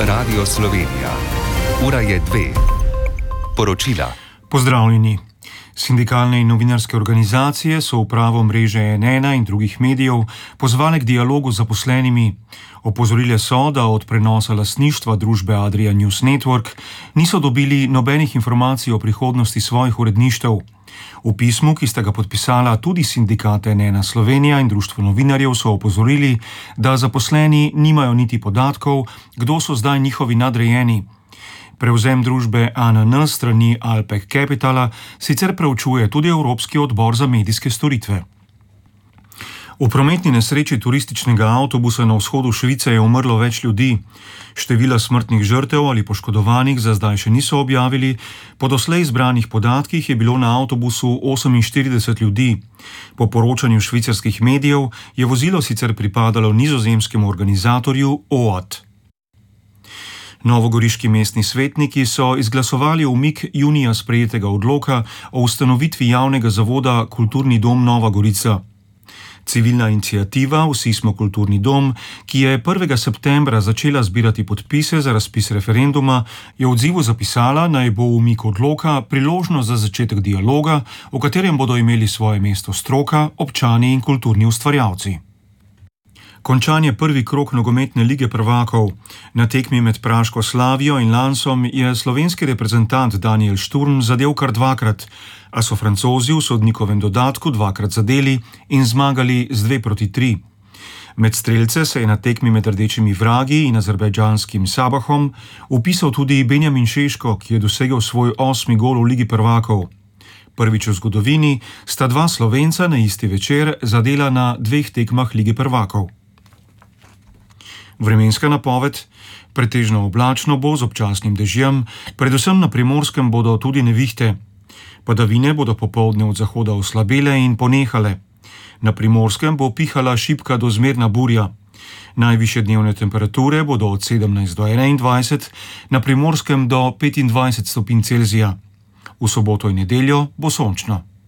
Radio Slovenija. Ura je 2. Poročila. Pozdravljeni. Sindikalne in novinarske organizacije so upravo mreže N1 in drugih medijev pozvale k dialogu z zaposlenimi. Opozorile so, da od prenosa lastništva družbe Adria News Network niso dobili nobenih informacij o prihodnosti svojih uredništev. V pismu, ki sta ga podpisala tudi sindikat N1 Slovenija in Društvo novinarjev, so opozorili, da zaposleni nimajo niti podatkov, kdo so zdaj njihovi nadrejeni. Prevzem družbe ANN strani Alpek Capitala sicer preučuje tudi Evropski odbor za medijske storitve. V prometni nesreči turističnega avtobusa na vzhodu Švice je umrlo več ljudi. Števila smrtnih žrtev ali poškodovanih za zdaj še niso objavili. Po doslej zbranih podatkih je bilo na avtobusu 48 ljudi. Po poročanju švicarskih medijev je vozilo sicer pripadalo nizozemskemu organizatorju OAT. Novogoriški mestni svetniki so izglasovali umik junija sprejetega odloka o ustanovitvi javnega zavoda Kulturni dom Nova Gorica. Civilna iniciativa Vsi smo kulturni dom, ki je 1. septembra začela zbirati podpise za razpis referenduma, je v odzivu zapisala, naj bo umik odloka priložnost za začetek dialoga, v katerem bodo imeli svoje mesto stroka, občani in kulturni ustvarjalci. Končan je prvi krog nogometne lige prvakov. Na tekmi med praško Slavijo in Lansom je slovenski reprezentant Daniel Šturm zadel kar dvakrat, a so Francozi v sodnikovem dodatku dvakrat zadeli in zmagali z 2-3. Med strelce se je na tekmi med rdečimi vragi in azerbajdžanskim Sabahom vpisal tudi Benjamin Šeško, ki je dosegel svoj 8. gol v ligi prvakov. Prvič v zgodovini sta dva Slovenca na isti večer zadela na 2 tekmah lige prvakov. Vremenska napoved: pretežno oblačno bo z občasnim dežjem, predvsem na Primorskem bodo tudi nevihte. Padavine bodo popoldne od zahoda oslabele in ponehale. Na Primorskem bo pihala šibka do zmerna burja. Najvišje dnevne temperature bodo od 17 do 21, na Primorskem do 25 stopinj Celzija. V soboto in nedeljo bo sončno.